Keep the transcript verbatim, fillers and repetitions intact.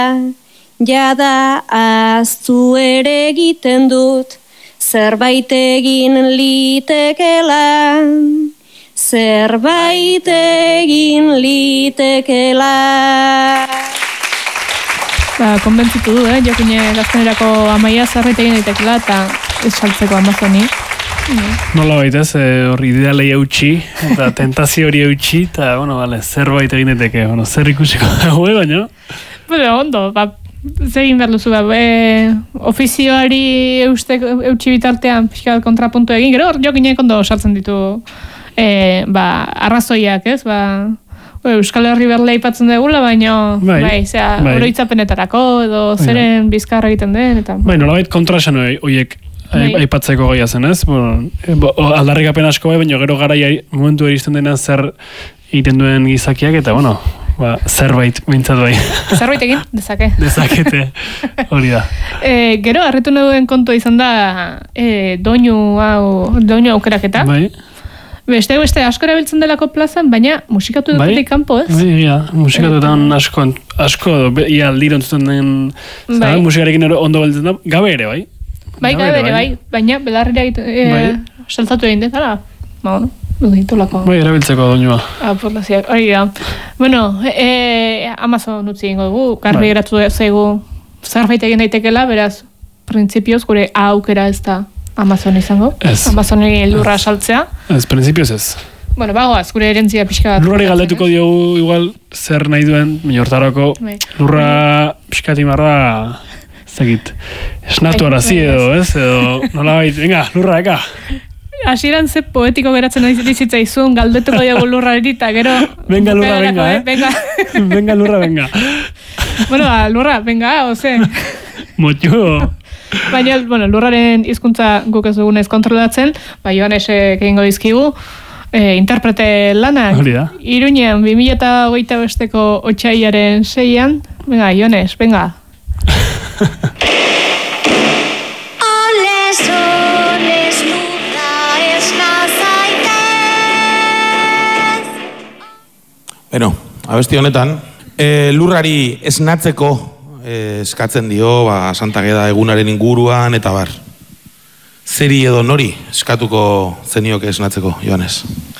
Jada aztu ere egiten dut, zerbait egin litekela, zerbait egin litekela. Ba, konbentzitu du, eh? Jokine gaztenerako Amaia zerbait egin litekela eta ez saltzeko Amazoni. Nola baita ez, hori idealei eutxi, eta tentazio hori eutxi, eta, bueno, vale, zerbait egin daiteke, bueno, zer ikusiko dago, baina? Bueno, ondo, ba, zegin behar duzu, ba, e, ofizioari eutxi bitartean pixka kontrapuntu egin, gero jokinek ondo sartzen ditu e, ba, arrazoiak, ez, ba, Euskal Herri berle aipatzen degula, baina, bai, bai, zera, bai. Oroitzapenetarako, edo zeren bizkarra egiten den, eta... Bai, nola baita kontrasan horiek aipatzeko gaia zen, ez? Bueno, aldarrikapen asko bai, baina gero gara momentu eristen dena zer egiten duen gizakiak, eta, bueno, ba, zerbait mintzat bai. Zerbait egin, dezake. Dezakete, hori da. E, gero, harritu duen kontua izan da, e, doinu hau, doinu aukeraketa. Bai. Beste, beste, asko erabiltzen delako plazan, baina musikatu dutetik kanpo, ez? Bai, ja, musikatuetan asko, asko, ia aldira entzuten den, bai. Musikarekin ondo balditzen da, gabe ere, bai? Bai, gabe ere, bai, baina belarrera e, saltzatu egin dut, ala, ba, bueno, ditulako. Bai, erabiltzeko doinua. Aportazioak, hori da. Bueno, e, Amazon utzi ingo dugu, garbi bai. Geratu zaigu zerbait egin daitekela, beraz, printzipioz, gure aukera ez da Amazon izango. Ez. Amazoni lurra saltzea. Ez, printzipioz ez. Bueno, bagoaz, gure erentzia pixka bat. Lurrari galdetuko diogu igual zer nahi duen, minortarako, bai. Lurra pixkati marra... Zegit, esnatu arazi edo, ez? Edo, nola bait, venga, lurra, eka! Hasieran ze poetiko geratzen dizitza izun, galdetuko diogu lurrari eta gero... Venga, lurra, venga, eh? Venga, venga lurra, venga. Bueno, ba, lurra, venga, oze. Motxu. Baina, bueno, lurraren hizkuntza guk ez dugunez kontrolatzen, ba, Joanesek egingo dizkigu, e, interprete lanak. Hori da. Iruñean, bi mila eta hogeita besteko otsailaren seian, venga, Joanes, venga. Oles, oles, lurra esna zaitez. Bueno, abesti honetan, e, lurrari esnatzeko e, eskatzen dio, ba, Santa Geda egunaren inguruan, eta bar. Zeri edo nori eskatuko zenioke esnatzeko, Joanes?